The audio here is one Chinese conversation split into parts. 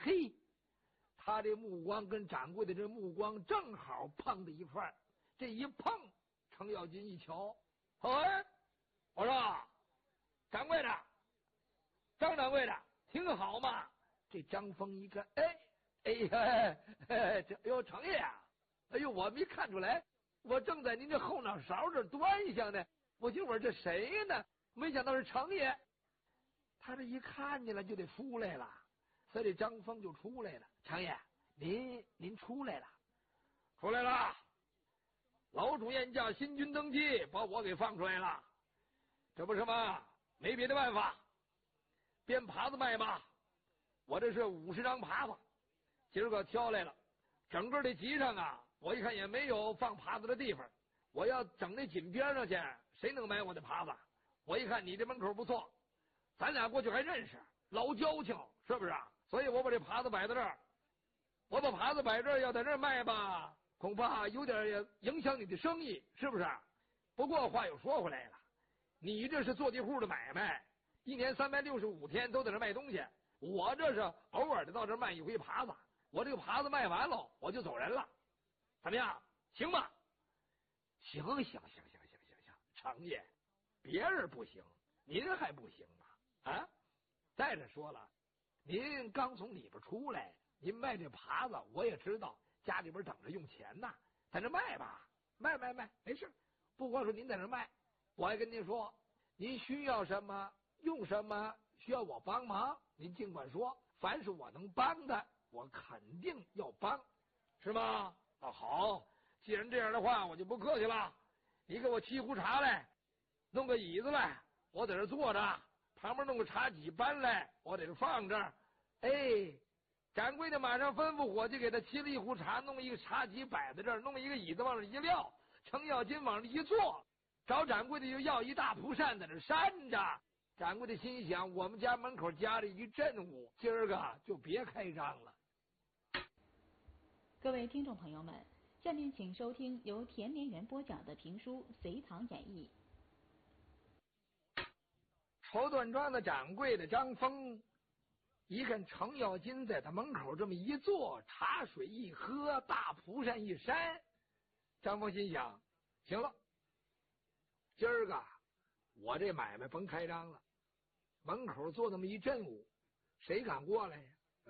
嘿，他这目光跟掌柜的这目光正好碰在一块儿，这一碰，程咬金一瞧，哎，我说掌柜的，张掌柜的挺好嘛。这张峰一看，哎呀，哟，程爷啊，哎呦，我没看出来，我正在您这后脑勺这端详呢，我寻思这谁呢？没想到是程爷。他这一看见了就得出来了，所以这张峰就出来了。程爷，您出来了，出来了。老主宴驾新君登基，把我给放出来了，这不是吗？没别的办法，编耙子卖吧。我这是50张耙子，今儿个挑来了，整个这集上啊，我一看也没有放耙子的地方。我要整那井边上去，谁能买我的耙子？我一看你这门口不错，咱俩过去还认识，老交情，是不是？所以我把这耙子摆在这儿。我把耙子摆这儿，要在这儿卖吧，恐怕有点影响你的生意，是不是？不过话又说回来了，你这是坐地户的买卖，一年365天都在这卖东西。我这是偶尔的到这儿卖一回耙子，我这个耙子卖完了我就走人了，怎么样？行吗？行，程爷，别人不行，您还不行吗？啊！再者说了，您刚从里边出来，您卖这耙子，我也知道家里边等着用钱呐，在这卖吧，卖，没事。不光是您在这卖，我还跟您说，您需要什么，用什么，需要我帮忙，您尽管说，凡是我能帮的，我肯定要帮，是吗？啊，好，既然这样的话，我就不客气了。你给我沏壶茶来，弄个椅子来，我在这坐着，旁边弄个茶几搬来，我在这放这儿。哎，掌柜的马上吩咐伙计给他沏了一壶茶，弄一个茶几摆在这儿，弄一个椅子往这一撂，程咬金往这一坐，找掌柜的就要一大蒲扇在这扇着。掌柜的心想，我们家门口加了一镇务，今儿个就别开张了。 各位听众朋友们，下面请收听由田连元播讲的评书《隋唐演义》。 绸缎庄的掌柜的张峰一看程咬金在他门口这么一坐，茶水一喝，大蒲扇一扇，张峰心想，行了，今儿个我这买卖甭开张了，门口坐那么一阵务，谁敢过来呀？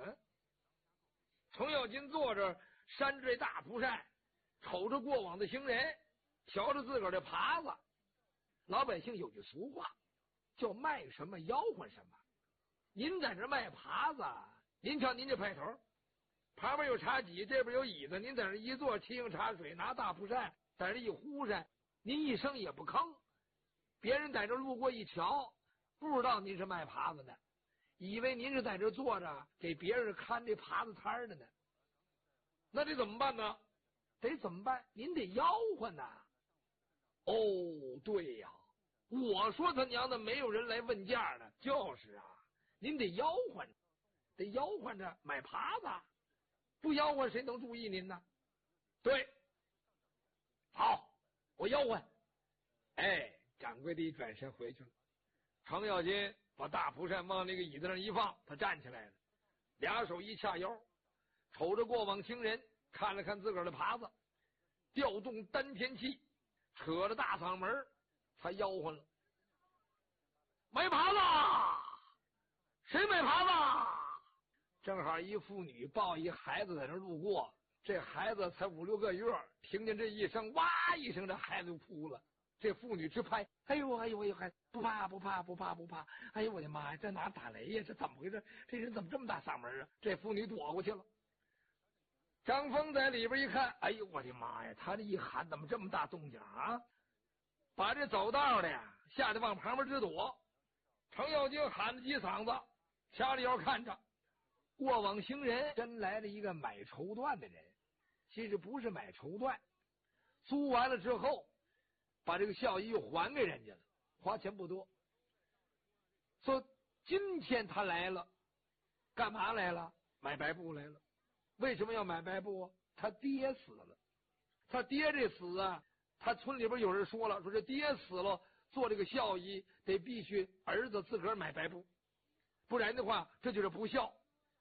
程咬金坐着扇着这大蒲扇，瞅着过往的行人，瞧着自个儿的耙子。老百姓有句俗话，叫卖什么吆喝什么。您在这卖耙子，您瞧您这派头，旁边有茶几，这边有椅子，您在这一坐，沏上茶水，拿大蒲扇在这一呼扇，您一声也不吭。别人在这路过一瞧，不知道您是卖耙子的，以为您是在这坐着给别人看这耙子摊的呢。那得怎么办呢？得怎么办？您得吆喝呢。哦，对呀，我说他娘的没有人来问价呢，就是啊，您得吆喝，得吆喝着买耙子，不吆喝谁能注意您呢？对，好，我吆喝。哎，掌柜的一转身回去了。程咬金把大蒲扇往那个椅子上一放，他站起来了，俩手一掐腰，瞅着过往行人，看了看自个儿的耙子，调动丹田气，扯着大嗓门，他吆喝了：买耙子，谁买耙子？正好一妇女抱一孩子在那路过，这孩子才5、6个月，听见这一声，哇一声，这孩子就哭了。这妇女直拍，哎呦，还不怕，哎呦我的妈呀，这哪打雷呀？这怎么回事？这人怎么这么大嗓门啊？这妇女躲过去了。张峰在里边一看，哎呦我的妈呀，他这一喊怎么这么大动静啊？把这走道的呀吓得往旁边直躲。程咬金喊了几嗓子，掐着腰看着，过往行人真来了一个买绸缎的人，其实不是买绸缎，租完了之后把这个孝衣又还给人家了，花钱不多。说今天他来了，干嘛来了？买白布来了。为什么要买白布啊？他爹死了。他爹这死啊，他村里边有人说了，说这爹死了，做这个孝衣得必须儿子自个儿买白布，不然的话这就是不孝。